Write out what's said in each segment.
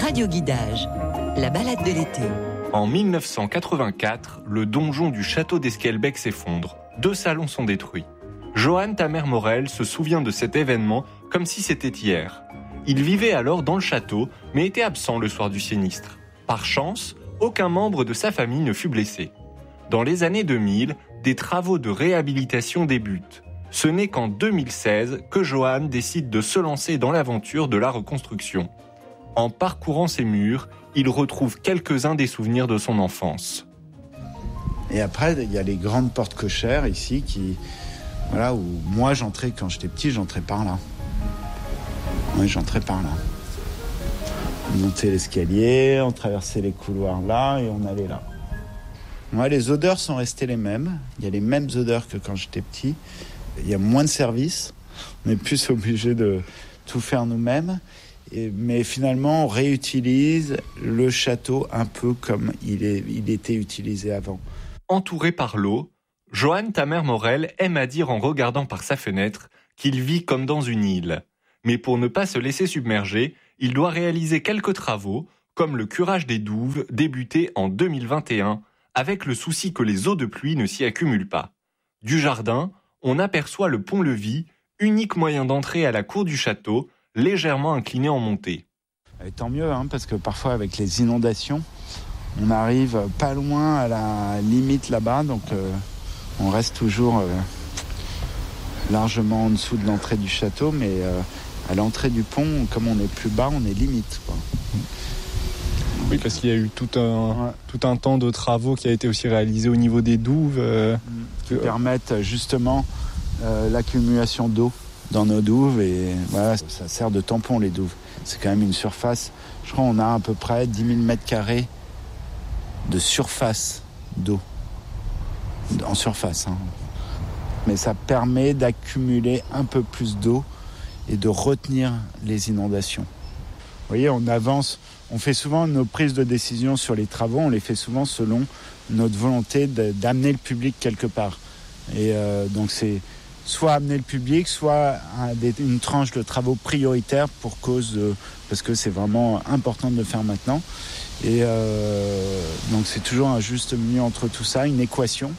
Radio Guidage, la balade de l'été. En 1984, le donjon du château d'Esquelbecq s'effondre. 2 salons sont détruits. Johan Tamer-Morel se souvient de cet événement comme si c'était hier. Il vivait alors dans le château, mais était absent le soir du sinistre. Par chance, aucun membre de sa famille ne fut blessé. Dans les années 2000, des travaux de réhabilitation débutent. Ce n'est qu'en 2016 que Johan décide de se lancer dans l'aventure de la reconstruction. En parcourant ces murs, il retrouve quelques-uns des souvenirs de son enfance. Et après, il y a les grandes portes cochères ici où moi j'entrais quand j'étais petit, j'entrais par là. Oui, j'entrais par là. On montait l'escalier, on traversait les couloirs là et on allait là. Ouais, les odeurs sont restées les mêmes. Il y a les mêmes odeurs que quand j'étais petit. Il y a moins de services. On est plus obligé de tout faire nous-mêmes. Mais finalement, on réutilise le château un peu comme il était utilisé avant. Entouré par l'eau, Johan Tamer-Morel aime à dire en regardant par sa fenêtre qu'il vit comme dans une île. Mais pour ne pas se laisser submerger, il doit réaliser quelques travaux, comme le curage des douves débuté en 2021, avec le souci que les eaux de pluie ne s'y accumulent pas. Du jardin, on aperçoit le pont-levis, unique moyen d'entrée à la cour du château, légèrement incliné en montée. Et tant mieux, parce que parfois avec les inondations, on arrive pas loin à la limite là-bas, donc on reste toujours largement en dessous de l'entrée du château, mais à l'entrée du pont, comme on est plus bas, on est limite, quoi. Oui, parce qu'il y a eu tout un temps de travaux qui a été aussi réalisé au niveau des douves. Qui permettent justement l'accumulation d'eau dans nos douves. Et voilà, ça sert de tampon, les douves. C'est quand même une surface. Je crois qu'on a à peu près 10 000 mètres carrés de surface d'eau. En surface. Mais ça permet d'accumuler un peu plus d'eau et de retenir les inondations. Vous voyez, on avance. On fait souvent nos prises de décision sur les travaux, on les fait souvent selon notre volonté d'amener le public quelque part. Et donc c'est soit amener le public, soit une tranche de travaux prioritaires parce que c'est vraiment important de le faire maintenant. Et donc c'est toujours un juste milieu entre tout ça, une équation.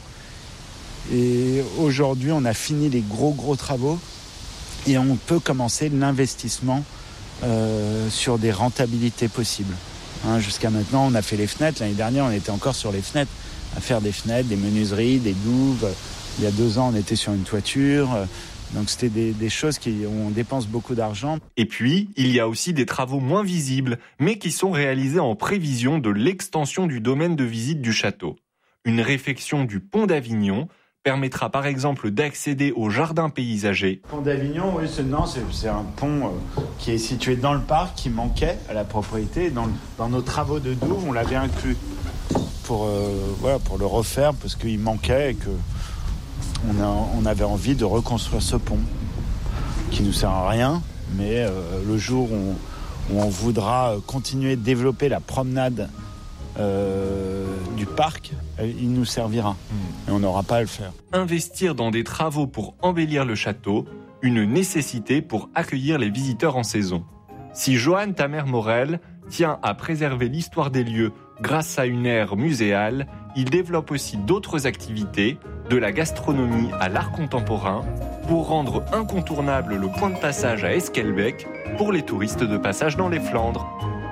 Et aujourd'hui, on a fini les gros travaux et on peut commencer l'investissement sur des rentabilités possibles. Jusqu'à maintenant, on a fait les fenêtres. L'année dernière, on était encore sur les fenêtres, à faire des fenêtres, des menuiseries, des douves. Il y a 2 ans, on était sur une toiture. Donc, c'était des choses où on dépense beaucoup d'argent. Et puis, il y a aussi des travaux moins visibles, mais qui sont réalisés en prévision de l'extension du domaine de visite du château. Une réfection du pont d'Avignon permettra par exemple d'accéder au jardin paysager. Le pont d'Avignon, oui, c'est un pont qui est situé dans le parc, qui manquait à la propriété. Dans nos travaux de douve, on l'avait inclus pour le refaire, parce qu'il manquait et qu'on avait envie de reconstruire ce pont, qui nous sert à rien, mais le jour où on voudra continuer de développer la promenade du parc, il nous servira et on n'aura pas à le faire. Investir dans des travaux pour embellir le château, une nécessité pour accueillir les visiteurs en saison. Si Johan Tamer-Morel tient à préserver l'histoire des lieux grâce à une aire muséale, il développe aussi d'autres activités, de la gastronomie à l'art contemporain, pour rendre incontournable le point de passage à Esquelbecq pour les touristes de passage dans les Flandres.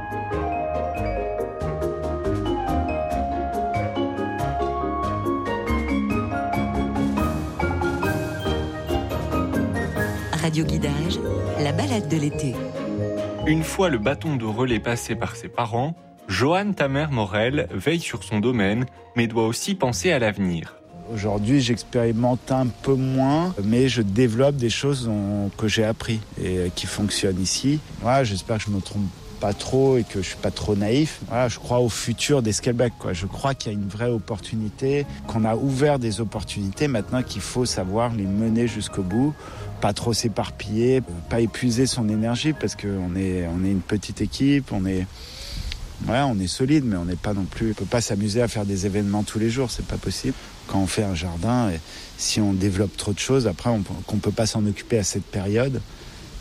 Radio Guidage, la balade de l'été. Une fois le bâton de relais passé par ses parents, Johan Tamer-Morel veille sur son domaine, mais doit aussi penser à l'avenir. Aujourd'hui, j'expérimente un peu moins, mais je développe des choses que j'ai appris et qui fonctionnent ici. Voilà, j'espère que je ne me trompe pas trop et que je ne suis pas trop naïf. Voilà, je crois au futur d'Esquelbecq, quoi. Je crois qu'il y a une vraie opportunité, qu'on a ouvert des opportunités, maintenant qu'il faut savoir les mener jusqu'au bout. Pas trop s'éparpiller, pas épuiser son énergie, parce qu'on est une petite équipe, on est solide, mais on n'est pas non plus. On peut pas s'amuser à faire des événements tous les jours, c'est pas possible. Quand on fait un jardin, et si on développe trop de choses, après qu'on peut pas s'en occuper à cette période,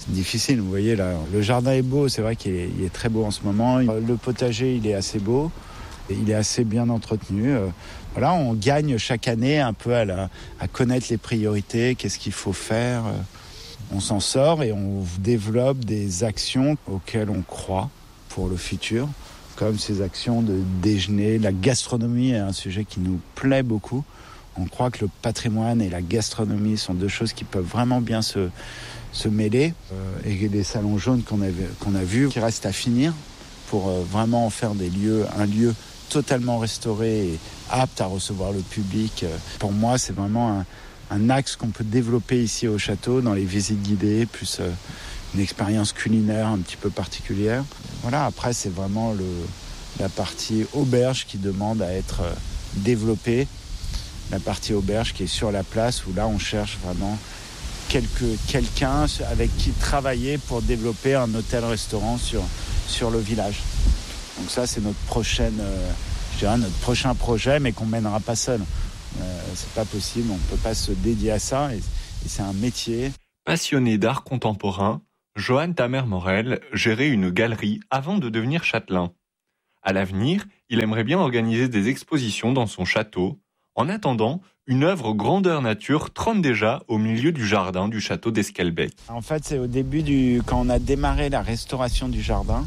difficile. Vous voyez là, le jardin est beau, c'est vrai qu'il est très beau en ce moment. Le potager, il est assez beau, et il est assez bien entretenu. Voilà, on gagne chaque année un peu à connaître les priorités, qu'est-ce qu'il faut faire. On s'en sort et on développe des actions auxquelles on croit pour le futur, comme ces actions de déjeuner. La gastronomie est un sujet qui nous plaît beaucoup. On croit que le patrimoine et la gastronomie sont deux choses qui peuvent vraiment bien se mêler. Et les salons jaunes qu'on a vus, qui restent à finir pour vraiment en faire un lieu totalement restauré et apte à recevoir le public. Pour moi, c'est vraiment un axe qu'on peut développer ici au château, dans les visites guidées, plus une expérience culinaire un petit peu particulière. Voilà, après, c'est vraiment la partie auberge qui demande à être développée. La partie auberge qui est sur la place, où là, on cherche vraiment quelqu'un avec qui travailler pour développer un hôtel-restaurant sur le village. Donc ça, c'est notre prochain projet, mais qu'on ne mènera pas seul. C'est pas possible, on ne peut pas se dédier à ça, et c'est un métier. Passionné d'art contemporain, Johan Tamer-Morel gérait une galerie avant de devenir châtelain. À l'avenir, il aimerait bien organiser des expositions dans son château. En attendant, une œuvre grandeur nature trône déjà au milieu du jardin du château d'Esquelbecq. En fait, c'est au début quand on a démarré la restauration du jardin,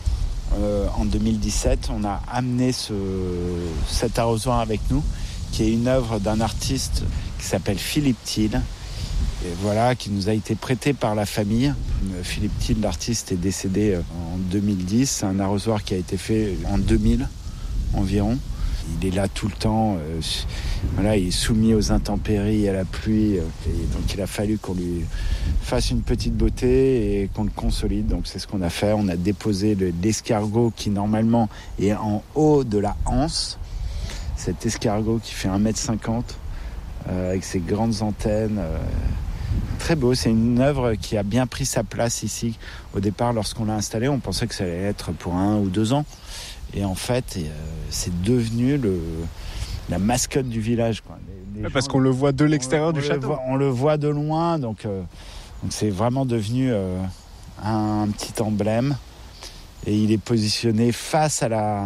en 2017, on a amené cet arrosoir avec nous, qui est une œuvre d'un artiste qui s'appelle Philippe Thiel, et voilà, qui nous a été prêté par la famille. Philippe Thiel, l'artiste, est décédé en 2010. C'est un arrosoir qui a été fait en 2000 environ. Il est là tout le temps. Voilà, il est soumis aux intempéries, à la pluie. Et donc il a fallu qu'on lui fasse une petite beauté et qu'on le consolide. Donc c'est ce qu'on a fait. On a déposé l'escargot qui normalement est en haut de la anse. Cet escargot qui fait 1,50 m avec ses grandes antennes. Très beau, c'est une œuvre qui a bien pris sa place ici. Au départ, lorsqu'on l'a installé, on pensait que ça allait être pour 1 ou 2 ans. Et en fait, c'est devenu la mascotte du village, quoi. Parce qu'on le voit de l'extérieur du château. On le voit de loin, donc c'est vraiment devenu un petit emblème. Et il est positionné face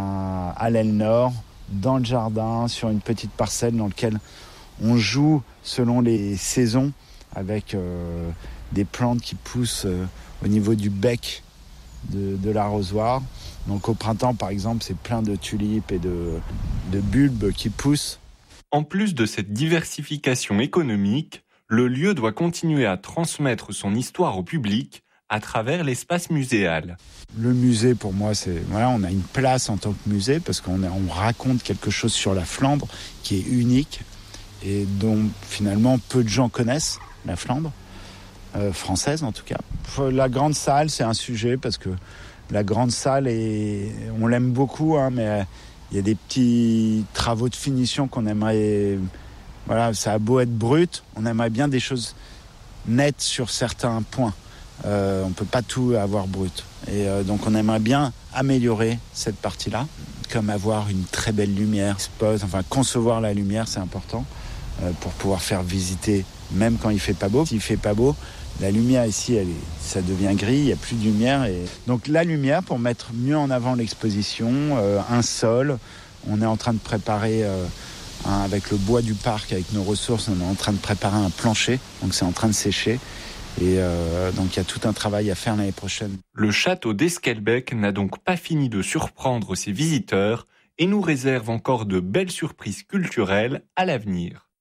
à l'aile nord, dans le jardin, sur une petite parcelle dans laquelle on joue selon les saisons, avec des plantes qui poussent au niveau du bec de l'arrosoir. Donc au printemps, par exemple, c'est plein de tulipes et de bulbes qui poussent. En plus de cette diversification économique, le lieu doit continuer à transmettre son histoire au public à travers l'espace muséal. Le musée, pour moi, on a une place en tant que musée parce qu'on raconte quelque chose sur la Flandre qui est unique et dont finalement peu de gens connaissent, la Flandre, française en tout cas. La grande salle, c'est un sujet parce que la grande salle, on l'aime beaucoup, mais il y a des petits travaux de finition qu'on aimerait... Voilà, ça a beau être brut, on aimerait bien des choses nettes sur certains points. On ne peut pas tout avoir brut. Et donc on aimerait bien améliorer cette partie-là, comme avoir une très belle lumière. Concevoir la lumière, c'est important pour pouvoir faire visiter, même quand il ne fait pas beau. S'il ne fait pas beau, la lumière ici, ça devient gris, il n'y a plus de lumière. Et donc la lumière, pour mettre mieux en avant l'exposition, un sol. On est en train de préparer, avec le bois du parc, avec nos ressources, on est en train de préparer un plancher. Donc c'est en train de sécher. Et donc il y a tout un travail à faire l'année prochaine. Le château d'Esquelbecq n'a donc pas fini de surprendre ses visiteurs et nous réserve encore de belles surprises culturelles à l'avenir.